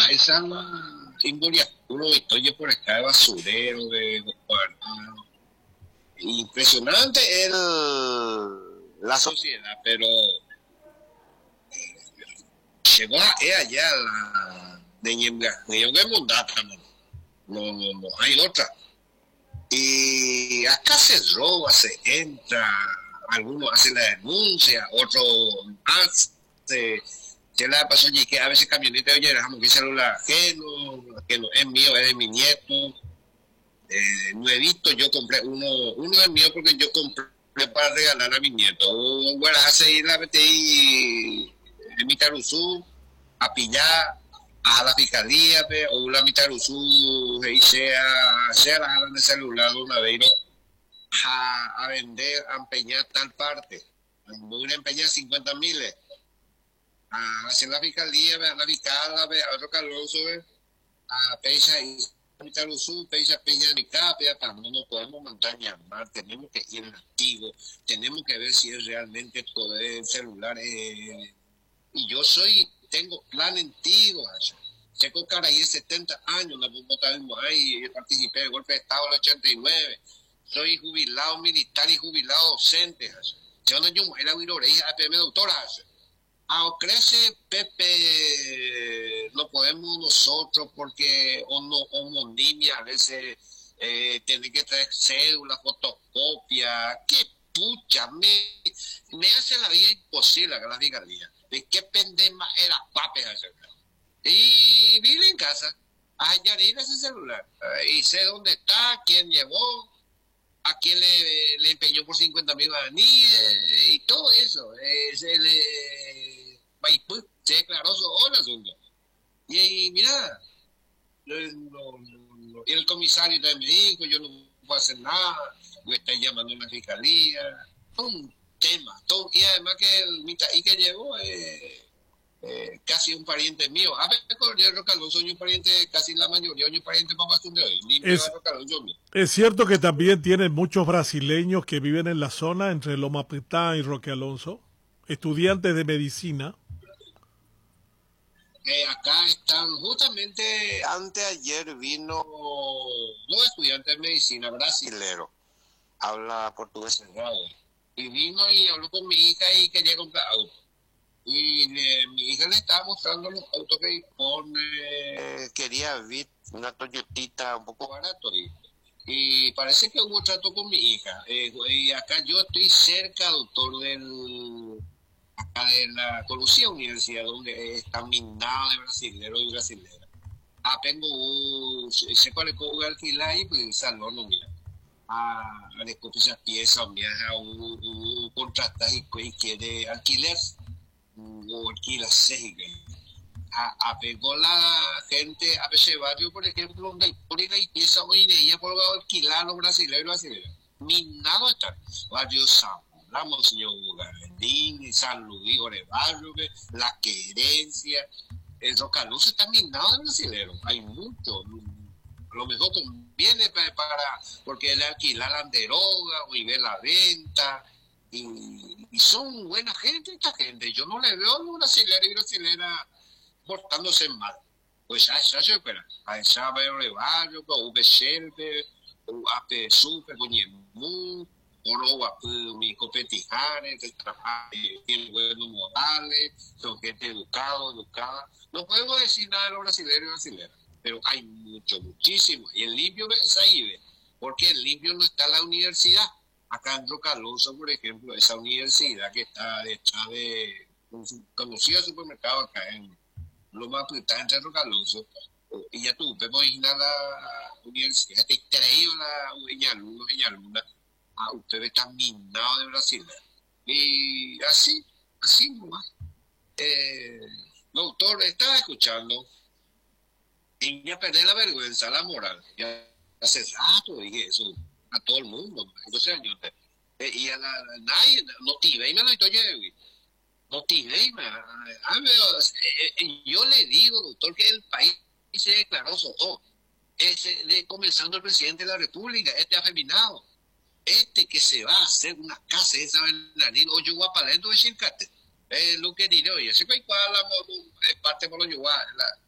esa Ingolia, uno estoy por acá de basurero, de gobernado. Impresionante la sociedad, pero llegó a allá la de Ñemga, de Mondata, no hay otra. Y acá se roba, se entra, algunos hacen la denuncia, otros hace, se la pasó y que a veces camioneta, oye, dejamos que celular ajeno, que no es mío, es de mi nieto. Nuevito, yo compré uno es mío porque yo compré para regalar a mi nieto. Bueno, hace ir la BTI en mi Taruzú a pillar a la fiscalía, o la Mitaruzú, y sea la jalan de celular de una vez a vender, a empeñar tal parte. Voy a empeñar 50.000 a hacer la fiscalía, a la fiscal, a otro Calonso, a Pecha y Mitaruzú, Pecha, Nicapia, también no podemos mandar llamar, tenemos que ir activo, tenemos que ver si es realmente todo el celular. Y yo tengo plan antiguo, Checo Caraí, 70 años, ahí, participé del golpe de Estado del 89, soy jubilado militar y jubilado docente, yo no era Wiroreja, APM doctora, o crece Pepe, no podemos nosotros porque o Mondimia a veces tiene que traer cédula, fotocopia, qué pucha, me hace la vida imposible acá la fiscalía. ¿De qué pendema era pape hacer? Y vive en casa, allá ir ese celular, y sé dónde está, quién llevó, a quién le empeñó por 50.000 guaraníes, y todo eso. Se declaró sobre el asunto. Y mira, el comisario también me dijo, yo no puedo hacer nada, voy a estar llamando a la fiscalía, un tema, todo, y además que el que llegó casi un pariente mío. A ver, Cordero Calonso, un pariente, casi la mayoría, un pariente más de hoy. Es cierto que también tienen muchos brasileños que viven en la zona entre Loma Prietá y Roque Alonso, estudiantes de medicina. Acá están, justamente anteayer vino dos estudiantes de medicina brasileros, habla portugués cerrado, y vino y habló con mi hija y quería comprar auto. Y mi hija le estaba mostrando los autos que dispone, quería ver una Toyotita un poco barato, y parece que hubo trato con mi hija. Y acá yo estoy cerca, doctor, acá de la conocida universidad donde está minado de brasileros y brasileras. Se cuál es alquilar y pues salón no mira. Después esa pieza, viaja un contrata y quiere alquiler o alquila 6. Apegó la gente a ese barrio, por ejemplo, donde pone la pieza hoy de ella por alquilar los brasileños. Minado está. Barrio San Ramos, señor Garendín, San Luis, Orevallo, La Querencia. El Rocaluz está minado de brasileños. Hay mucho. A lo mejor conviene porque le alquilan droga o y ver la venta. Y son buena gente esta gente. Yo no le veo a los brasileños y brasileñas portándose mal. Pues a esa se espera. A esa veo de barrio, o Bechelpe, o a Pesupe, o Ñemú, o a mi copetijares, tienen buenos modales, son gente educada. No podemos decir nada de los brasileños y brasileñas, pero hay muchísimo. Y el limpio es ahí, porque el limpio no está en la universidad. Acá en Roque Alonso, por ejemplo, esa universidad que está detrás de un conocido supermercado acá en Loma Prietá, entre Roque Alonso, y ya tú, podemos ir a la universidad, te traído la Luna, ustedes están minados de Brasil. Y así nomás. Doctor, estaba escuchando, y ya perdí la vergüenza, la moral. Ya hace rato dije eso a todo el mundo, entonces y a nadie, no te y me lo estoy no te yo le digo, doctor, que el país se declaró soto, comenzando el presidente de la República, afeminado, que se va a hacer una casa esa Bernardino, o yo voy a palento de Chincate, lo que diré, oye, se cuál parte por los yuguas,